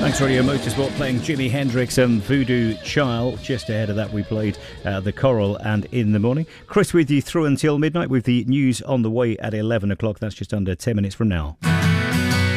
Thanks, Radio Motorsport, playing Jimi Hendrix and Voodoo Child. Just ahead of that, we played The Coral and In the Morning. Chris with you through until midnight with the news on the way at 11 o'clock. That's just under 10 minutes from now.